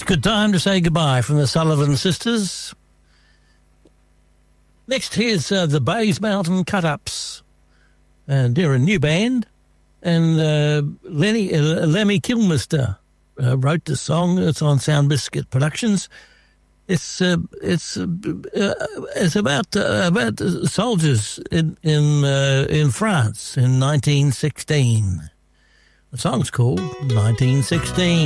Good time to say goodbye from the Sullivan Sisters. Next, here's the Bays Mountain Cut-Ups. And they're a new band. And Lemmy Kilmister wrote the song. It's on Sound Biscuit Productions. It's about soldiers in France in 1916. The song's called 1916.